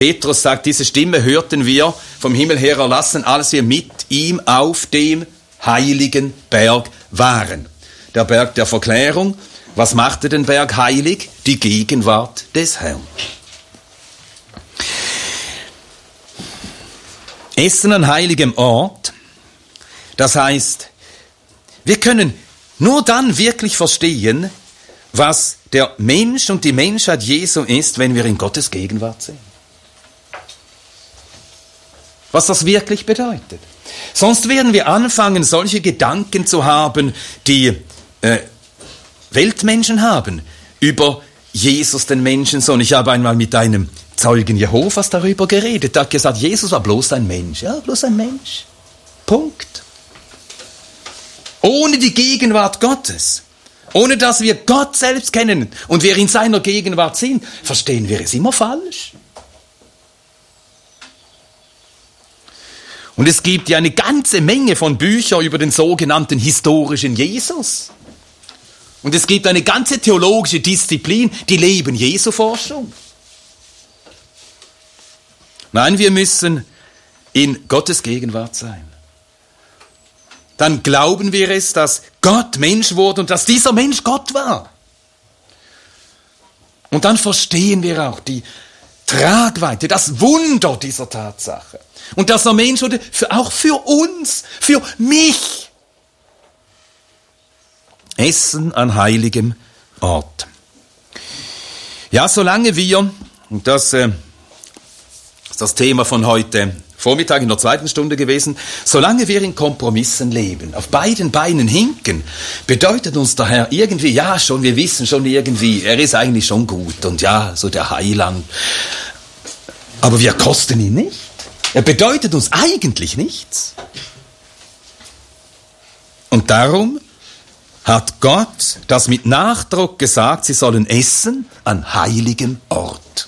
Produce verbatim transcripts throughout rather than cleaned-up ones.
Petrus sagt, diese Stimme hörten wir vom Himmel her erlassen, als wir mit ihm auf dem heiligen Berg waren. Der Berg der Verklärung. Was machte den Berg heilig? Die Gegenwart des Herrn. Essen an heiligem Ort, das heißt, wir können nur dann wirklich verstehen, was der Mensch und die Menschheit Jesu ist, wenn wir in Gottes Gegenwart sind. Was das wirklich bedeutet. Sonst werden wir anfangen, solche Gedanken zu haben, die äh, Weltmenschen haben, über Jesus, den Menschensohn. Ich habe einmal mit einem Zeugen Jehovas darüber geredet. Er hat gesagt, Jesus war bloß ein Mensch. Ja, bloß ein Mensch. Punkt. Ohne die Gegenwart Gottes, ohne dass wir Gott selbst kennen und wir in seiner Gegenwart sind, verstehen wir es immer falsch. Und es gibt ja eine ganze Menge von Büchern über den sogenannten historischen Jesus. Und es gibt eine ganze theologische Disziplin, die Leben-Jesu-Forschung. Nein, wir müssen in Gottes Gegenwart sein. Dann glauben wir es, dass Gott Mensch wurde und dass dieser Mensch Gott war. Und dann verstehen wir auch die Tragweite, das Wunder dieser Tatsache. Und dass er Mensch wurde, für, auch für uns, für mich. Essen an heiligem Ort. Ja, solange wir, und das äh, ist das Thema von heute Vormittag in der zweiten Stunde gewesen, solange wir in Kompromissen leben, auf beiden Beinen hinken, bedeutet uns der Herr irgendwie, ja schon, wir wissen schon irgendwie, er ist eigentlich schon gut und ja, so der Heiland. Aber wir kosten ihn nicht. Er bedeutet uns eigentlich nichts. Und darum hat Gott das mit Nachdruck gesagt, sie sollen essen an heiligem Ort.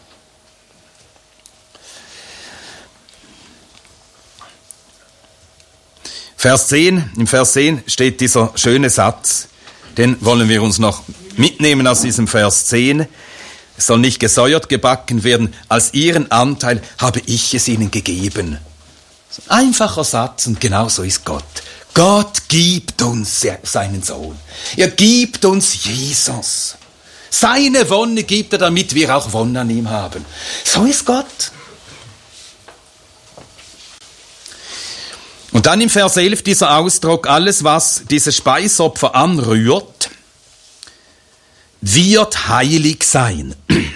Vers zehn, im Vers zehn steht dieser schöne Satz, den wollen wir uns noch mitnehmen aus diesem Vers zehn. Es soll nicht gesäuert gebacken werden, als ihren Anteil habe ich es ihnen gegeben. Ein einfacher Satz und genau so ist Gott. Gott gibt uns seinen Sohn. Er gibt uns Jesus. Seine Wonne gibt er, damit wir auch Wonne an ihm haben. So ist Gott. Und dann im Vers elf dieser Ausdruck, alles was dieses Speisopfer anrührt, wird heilig sein.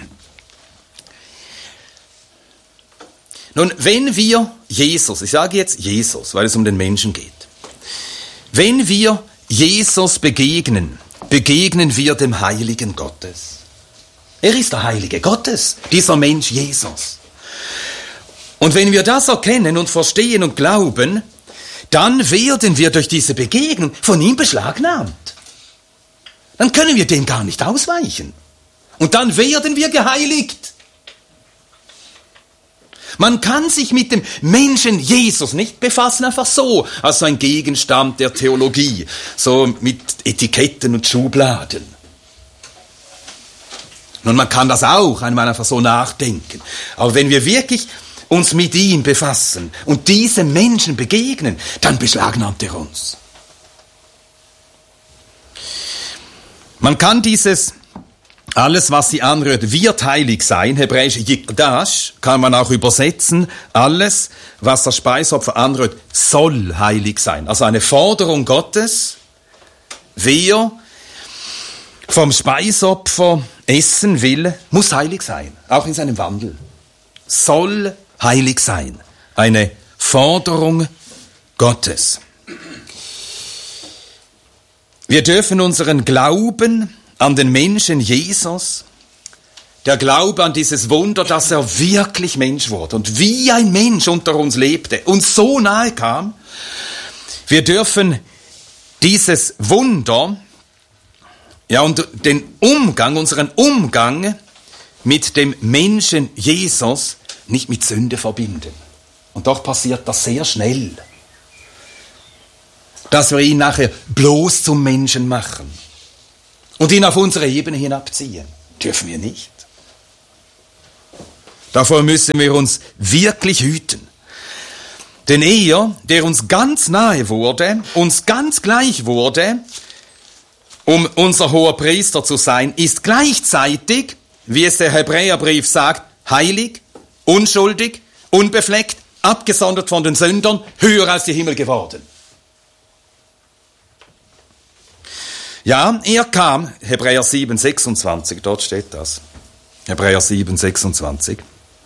Nun, wenn wir Jesus, ich sage jetzt Jesus, weil es um den Menschen geht, wenn wir Jesus begegnen, begegnen wir dem Heiligen Gottes. Er ist der Heilige Gottes, dieser Mensch Jesus. Und wenn wir das erkennen und verstehen und glauben, dann werden wir durch diese Begegnung von ihm beschlagnahmt. Dann können wir dem gar nicht ausweichen. Und dann werden wir geheiligt. Man kann sich mit dem Menschen Jesus nicht befassen, einfach so, als ein Gegenstand der Theologie, so mit Etiketten und Schubladen. Und man kann das auch einmal einfach so nachdenken. Aber wenn wir wirklich uns mit ihm befassen und diesem Menschen begegnen, dann beschlagnahmt er uns. Man kann dieses, alles was sie anrührt, wird heilig sein, hebräisch Yikdash, kann man auch übersetzen, alles was das Speisopfer anrührt, soll heilig sein. Also eine Forderung Gottes, wer vom Speisopfer essen will, muss heilig sein, auch in seinem Wandel. Soll heilig sein. Eine Forderung Gottes. Wir dürfen unseren Glauben an den Menschen Jesus, der Glaube an dieses Wunder, dass er wirklich Mensch wurde und wie ein Mensch unter uns lebte, uns so nahe kam, wir dürfen dieses Wunder, ja, und den Umgang, unseren Umgang mit dem Menschen Jesus nicht mit Sünde verbinden. Und doch passiert das sehr schnell, dass wir ihn nachher bloß zum Menschen machen und ihn auf unsere Ebene hinabziehen. Dürfen wir nicht. Davor müssen wir uns wirklich hüten. Denn er, der uns ganz nahe wurde, uns ganz gleich wurde, um unser hoher Priester zu sein, ist gleichzeitig, wie es der Hebräerbrief sagt, heilig, unschuldig, unbefleckt, abgesondert von den Sündern, höher als die Himmel geworden. Ja, er kam, Hebräer sieben, sechsundzwanzig, dort steht das. Hebräer sieben, sechsundzwanzig.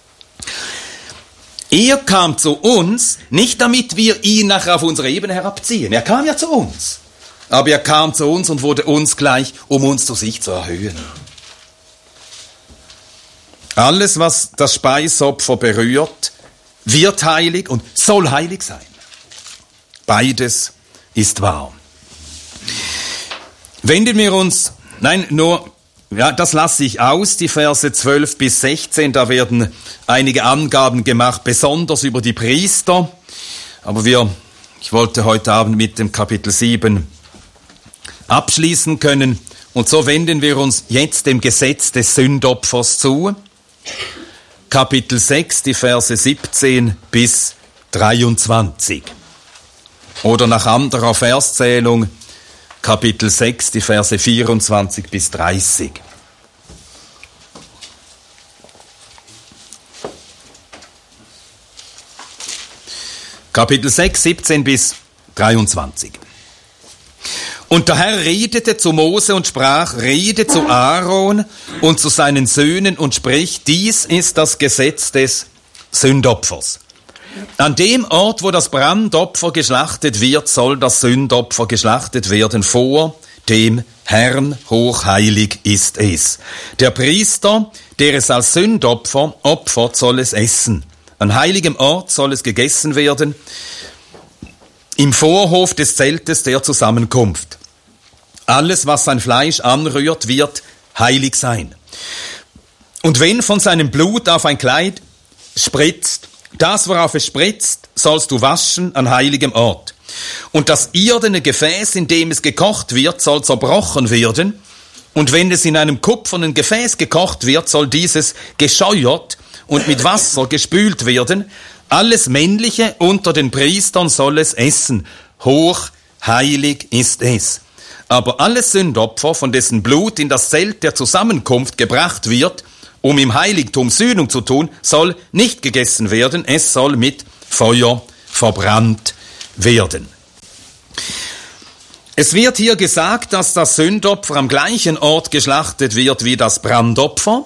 Er kam zu uns, nicht damit wir ihn nachher auf unsere Ebene herabziehen. Er kam ja zu uns. Aber er kam zu uns und wurde uns gleich, um uns zu sich zu erhöhen. Alles, was das Speisopfer berührt, wird heilig und soll heilig sein. Beides ist wahr. Wenden wir uns, nein, nur, ja, das lasse ich aus, die Verse zwölf bis sechzehn, da werden einige Angaben gemacht, besonders über die Priester. Aber wir, ich wollte heute Abend mit dem Kapitel sieben abschließen können. Und so wenden wir uns jetzt dem Gesetz des Sündopfers zu. Kapitel sechs, die Verse siebzehn bis dreiundzwanzig. Oder nach anderer Verszählung, Kapitel sechs, die Verse vierundzwanzig bis dreißig. Kapitel sechs, siebzehn bis dreiundzwanzig. Und der Herr redete zu Mose und sprach, rede zu Aaron und zu seinen Söhnen und sprich, dies ist das Gesetz des Sündopfers. An dem Ort, wo das Brandopfer geschlachtet wird, soll das Sündopfer geschlachtet werden. Vor dem Herrn hochheilig ist es. Der Priester, der es als Sündopfer opfert, soll es essen. An heiligem Ort soll es gegessen werden, im Vorhof des Zeltes der Zusammenkunft. Alles, was sein Fleisch anrührt, wird heilig sein. Und wenn von seinem Blut auf ein Kleid spritzt, das, worauf es spritzt, sollst du waschen an heiligem Ort. Und das irdene Gefäß, in dem es gekocht wird, soll zerbrochen werden. Und wenn es in einem kupfernen Gefäß gekocht wird, soll dieses gescheuert und mit Wasser gespült werden. Alles Männliche unter den Priestern soll es essen. Hochheilig ist es. Aber alles Sündopfer, von dessen Blut in das Zelt der Zusammenkunft gebracht wird, um im Heiligtum Sühnung zu tun, soll nicht gegessen werden, es soll mit Feuer verbrannt werden. Es wird hier gesagt, dass das Sündopfer am gleichen Ort geschlachtet wird wie das Brandopfer.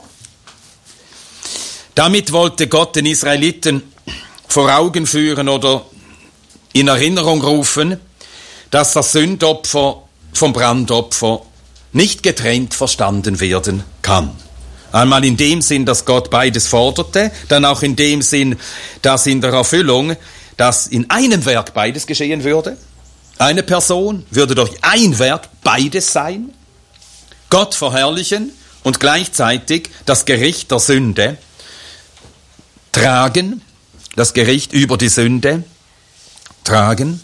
Damit wollte Gott den Israeliten vor Augen führen oder in Erinnerung rufen, dass das Sündopfer vom Brandopfer nicht getrennt verstanden werden kann. Einmal in dem Sinn, dass Gott beides forderte, dann auch in dem Sinn, dass in der Erfüllung, dass in einem Werk beides geschehen würde. Eine Person würde durch ein Werk beides sein, Gott verherrlichen und gleichzeitig das Gericht der Sünde tragen, das Gericht über die Sünde tragen.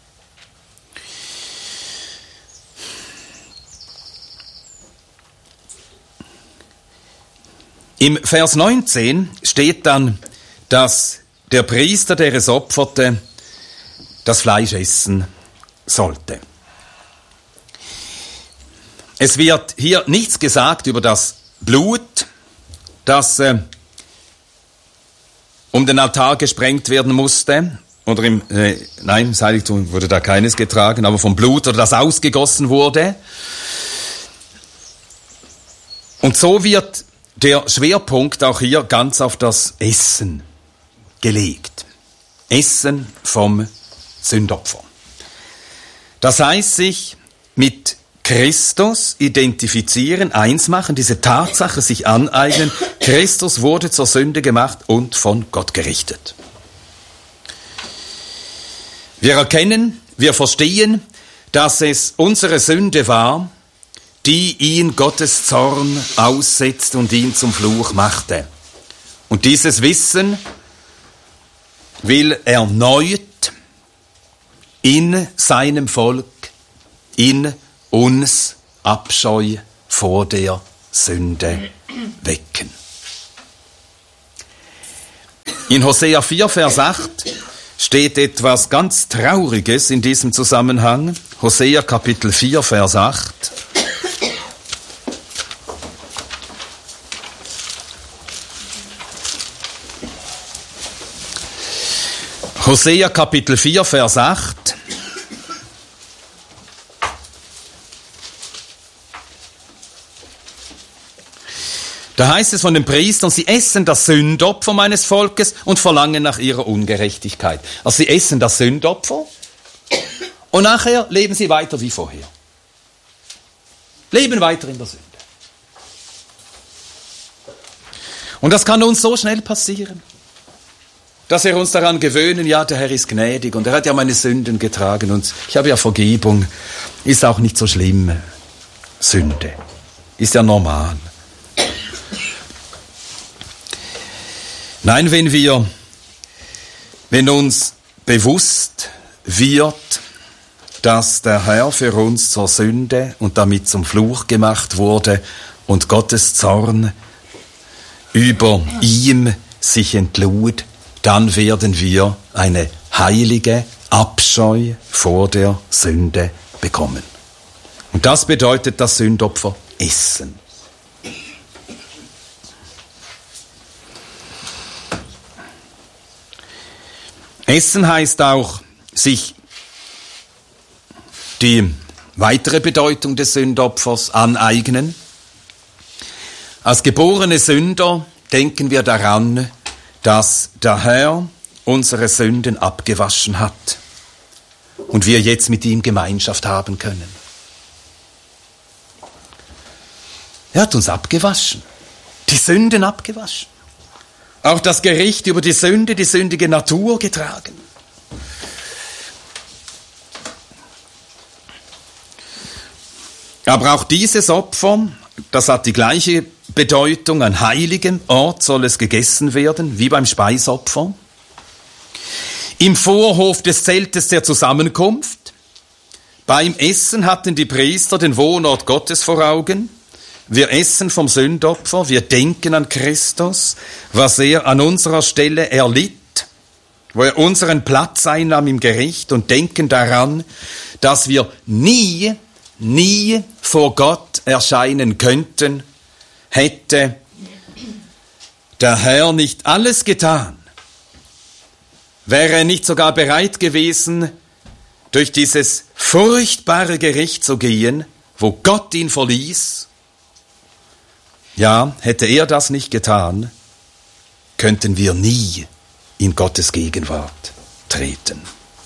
Im Vers neunzehn steht dann, dass der Priester, der es opferte, das Fleisch essen sollte. Es wird hier nichts gesagt über das Blut, das äh, um den Altar gesprengt werden musste. Oder im, äh, nein, im Heiligtum wurde da keines getragen, aber vom Blut oder das ausgegossen wurde. Und so wird der Schwerpunkt auch hier ganz auf das Essen gelegt. Essen vom Sündopfer. Das heißt, sich mit Christus identifizieren, eins machen, diese Tatsache sich aneignen, Christus wurde zur Sünde gemacht und von Gott gerichtet. Wir erkennen, wir verstehen, dass es unsere Sünde war, die ihn Gottes Zorn aussetzt und ihn zum Fluch machte. Und dieses Wissen will erneut in seinem Volk, in uns Abscheu vor der Sünde wecken. In Hosea vier, Vers acht steht etwas ganz Trauriges in diesem Zusammenhang. Hosea Kapitel vier, Vers acht. Hosea Kapitel vier, Vers acht. Da heißt es von den Priestern, sie essen das Sündopfer meines Volkes und verlangen nach ihrer Ungerechtigkeit. Also sie essen das Sündopfer und nachher leben sie weiter wie vorher. Leben weiter in der Sünde. Und das kann uns so schnell passieren, dass wir uns daran gewöhnen, ja, der Herr ist gnädig und er hat ja meine Sünden getragen und ich habe ja Vergebung. Ist auch nicht so schlimm. Sünde. Ist ja normal. Nein, wenn wir, wenn uns bewusst wird, dass der Herr für uns zur Sünde und damit zum Fluch gemacht wurde und Gottes Zorn über ihm sich entlud, dann werden wir eine heilige Abscheu vor der Sünde bekommen. Und das bedeutet das Sündopfer essen. Essen heißt auch, sich die weitere Bedeutung des Sündopfers aneignen. Als geborene Sünder denken wir daran, dass der Herr unsere Sünden abgewaschen hat und wir jetzt mit ihm Gemeinschaft haben können. Er hat uns abgewaschen, die Sünden abgewaschen. Auch das Gericht über die Sünde, die sündige Natur getragen. Aber auch dieses Opfer, das hat die gleiche Bedeutung. An heiligem Ort soll es gegessen werden, wie beim Speisopfer. Im Vorhof des Zeltes der Zusammenkunft. Beim Essen hatten die Priester den Wohnort Gottes vor Augen. Wir essen vom Sündopfer, wir denken an Christus, was er an unserer Stelle erlitt, wo er unseren Platz einnahm im Gericht und denken daran, dass wir nie, nie vor Gott erscheinen könnten, hätte der Herr nicht alles getan, wäre er nicht sogar bereit gewesen, durch dieses furchtbare Gericht zu gehen, wo Gott ihn verließ. Ja, hätte er das nicht getan, könnten wir nie in Gottes Gegenwart treten.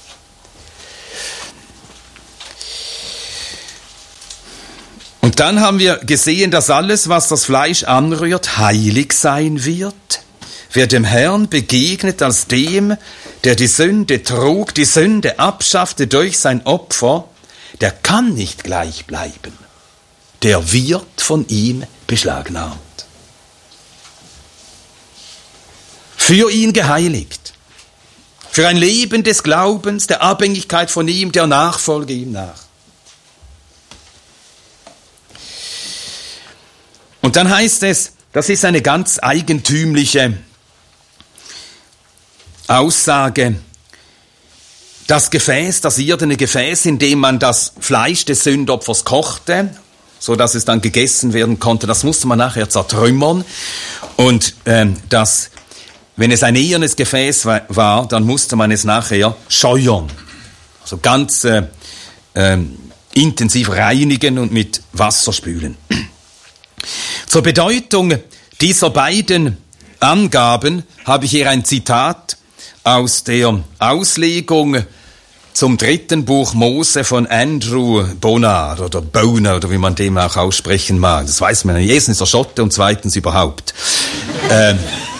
Und dann haben wir gesehen, dass alles, was das Fleisch anrührt, heilig sein wird. Wer dem Herrn begegnet als dem, der die Sünde trug, die Sünde abschaffte durch sein Opfer, der kann nicht gleich bleiben. Der wird von ihm beschlagnahmt. Für ihn geheiligt. Für ein Leben des Glaubens, der Abhängigkeit von ihm, der Nachfolge ihm nach. Und dann heißt es, das ist eine ganz eigentümliche Aussage, das Gefäß, das irdene Gefäß, in dem man das Fleisch des Sündopfers kochte, so dass es dann gegessen werden konnte, das musste man nachher zertrümmern. Und ähm, das, wenn es ein ehernes Gefäß war, dann musste man es nachher scheuern. Also ganz äh, äh, intensiv reinigen und mit Wasser spülen. Zur Bedeutung dieser beiden Angaben habe ich hier ein Zitat aus der Auslegung zum dritten Buch Mose von Andrew Bonar oder Bonar oder wie man dem auch aussprechen mag. Das weiß man. Erstens ist er Schotte und zweitens überhaupt. ähm,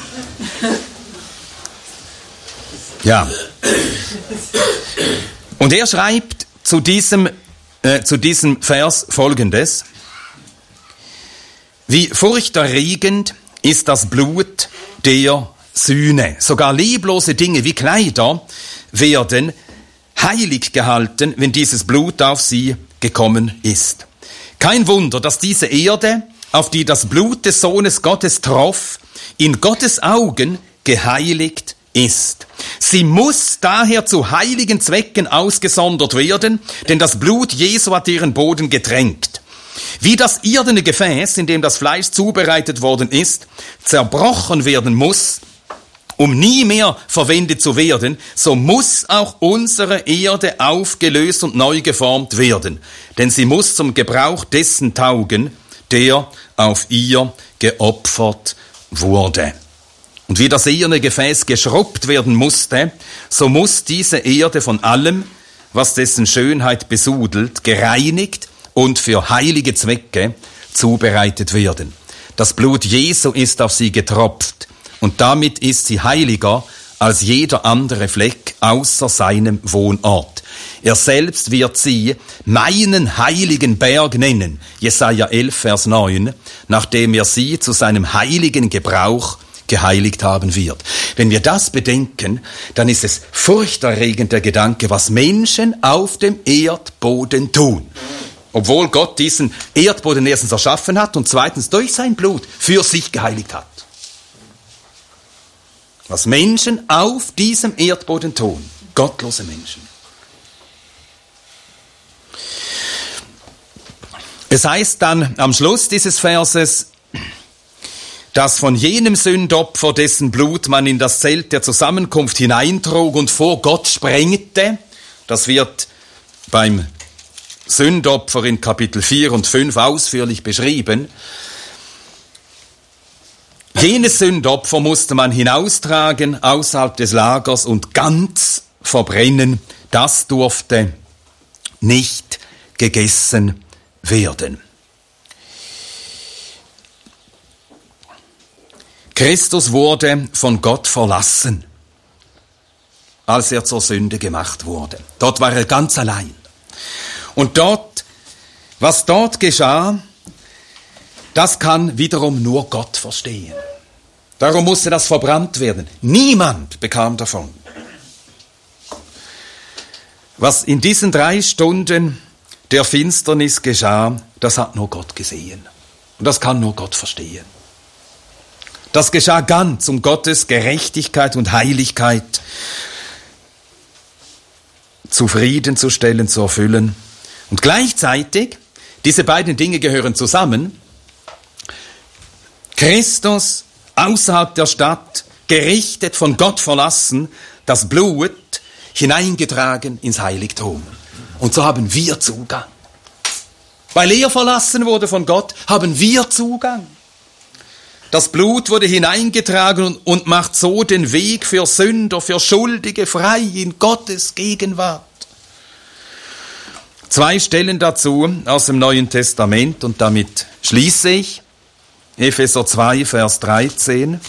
ja. Und er schreibt zu diesem, äh, zu diesem Vers Folgendes. Wie furchterregend ist das Blut der Sühne. Sogar leblose Dinge wie Kleider werden heilig gehalten, wenn dieses Blut auf sie gekommen ist. Kein Wunder, dass diese Erde, auf die das Blut des Sohnes Gottes troff, in Gottes Augen geheiligt ist. Sie muss daher zu heiligen Zwecken ausgesondert werden, denn das Blut Jesu hat ihren Boden getränkt. Wie das irdene Gefäß, in dem das Fleisch zubereitet worden ist, zerbrochen werden muss, um nie mehr verwendet zu werden, so muss auch unsere Erde aufgelöst und neu geformt werden, denn sie muss zum Gebrauch dessen taugen, der auf ihr geopfert wurde. Und wie das eherne Gefäß geschrubbt werden musste, so muss diese Erde von allem, was dessen Schönheit besudelt, gereinigt und für heilige Zwecke zubereitet werden. Das Blut Jesu ist auf sie getropft und damit ist sie heiliger als jeder andere Fleck außer seinem Wohnort. Er selbst wird sie meinen heiligen Berg nennen, Jesaja elf, Vers neun, nachdem er sie zu seinem heiligen Gebrauch geheiligt haben wird. Wenn wir das bedenken, dann ist es furchterregend der Gedanke, was Menschen auf dem Erdboden tun. Obwohl Gott diesen Erdboden erstens erschaffen hat und zweitens durch sein Blut für sich geheiligt hat. Was Menschen auf diesem Erdboden tun. Gottlose Menschen. Es heißt dann am Schluss dieses Verses, dass von jenem Sündopfer, dessen Blut man in das Zelt der Zusammenkunft hineintrug und vor Gott sprengte, das wird beim Sündopfer in Kapitel vier und fünf ausführlich beschrieben. Jenes Sündopfer musste man hinaustragen außerhalb des Lagers und ganz verbrennen. Das durfte nicht gegessen werden. Christus wurde von Gott verlassen, als er zur Sünde gemacht wurde. Dort war er ganz allein. Und dort, was dort geschah, das kann wiederum nur Gott verstehen. Darum musste das verbrannt werden. Niemand bekam davon. Was in diesen drei Stunden der Finsternis geschah, das hat nur Gott gesehen. Und das kann nur Gott verstehen. Das geschah ganz, um Gottes Gerechtigkeit und Heiligkeit zufriedenzustellen, zu erfüllen. Und gleichzeitig, diese beiden Dinge gehören zusammen, Christus außerhalb der Stadt, gerichtet, von Gott verlassen, das Blut hineingetragen ins Heiligtum. Und so haben wir Zugang. Weil er verlassen wurde von Gott, haben wir Zugang. Das Blut wurde hineingetragen und macht so den Weg für Sünder, für Schuldige frei in Gottes Gegenwart. Zwei Stellen dazu aus dem Neuen Testament und damit schließe ich. Epheser zwei, Vers dreizehn.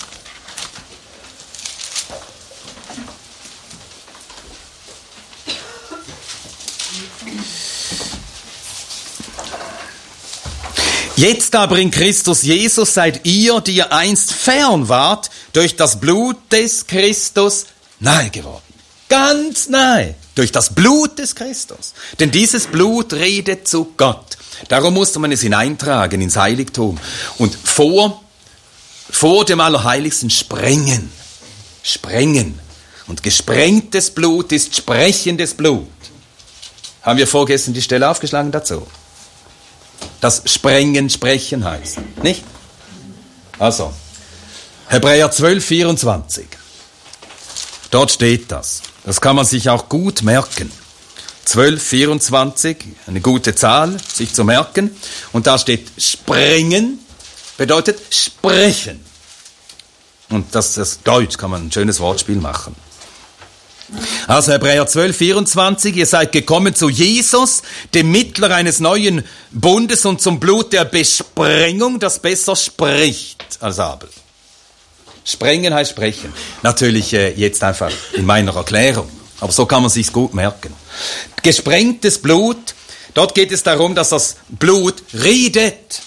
Jetzt aber in Christus Jesus seid ihr, die ihr einst fern wart, durch das Blut des Christus nahe geworden. Ganz nahe. Durch das Blut des Christus. Denn dieses Blut redet zu Gott. Darum musste man es hineintragen ins Heiligtum. Und vor, vor dem Allerheiligsten sprengen. Sprengen. Und gesprengtes Blut ist sprechendes Blut. Haben wir vorgestern die Stelle aufgeschlagen dazu? Das Sprengen, Sprechen heißt, nicht? Also, Hebräer zwölf, vierundzwanzig. Dort steht das. Das kann man sich auch gut merken. zwölf, vierundzwanzig, eine gute Zahl, sich zu merken. Und da steht sprengen, bedeutet sprechen. Und das, das Deutsch kann man ein schönes Wortspiel machen. Also Hebräer zwölf, vierundzwanzig, ihr seid gekommen zu Jesus, dem Mittler eines neuen Bundes und zum Blut der Besprengung, das besser spricht als Abel. Sprengen heißt sprechen. Natürlich äh, jetzt einfach in meiner Erklärung, aber so kann man sich's gut merken. Gesprengtes Blut, dort geht es darum, dass das Blut redet.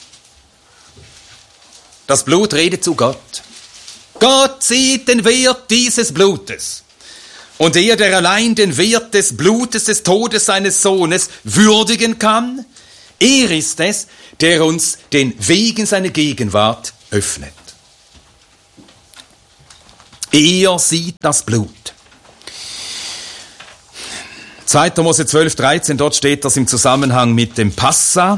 Das Blut redet zu Gott. Gott sieht den Wert dieses Blutes. Und er, der allein den Wert des Blutes, des Todes seines Sohnes würdigen kann, er ist es, der uns den Weg in seine Gegenwart öffnet. Er sieht das Blut. zweiter Mose zwölf, dreizehn, dort steht das im Zusammenhang mit dem Passa.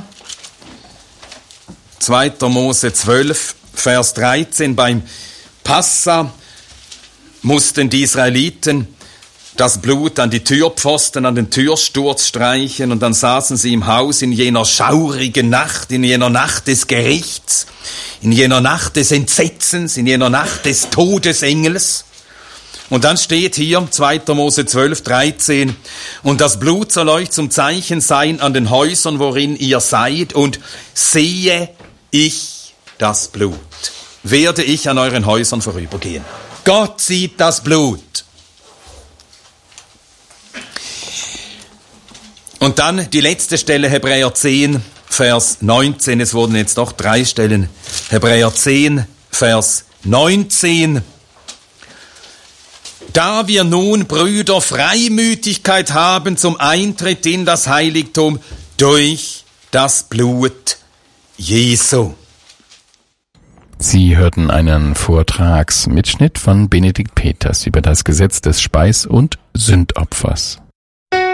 zweiter Mose zwölf, Vers dreizehn, beim Passa mussten die Israeliten das Blut an die Türpfosten, an den Türsturz streichen, und dann saßen sie im Haus in jener schaurigen Nacht, in jener Nacht des Gerichts, in jener Nacht des Entsetzens, in jener Nacht des Todesengels. Und dann steht hier, zweiter Mose zwölf, dreizehn, und das Blut soll euch zum Zeichen sein an den Häusern, worin ihr seid, und sehe ich das Blut, werde ich an euren Häusern vorübergehen. Gott sieht das Blut. Und dann die letzte Stelle, Hebräer zehn, Vers neunzehn. Es wurden jetzt doch drei Stellen. Hebräer zehn, Vers neunzehn. Da wir nun, Brüder, Freimütigkeit haben zum Eintritt in das Heiligtum durch das Blut Jesu. Sie hörten einen Vortragsmitschnitt von Benedikt Peters über das Gesetz des Speis- und Sündopfers.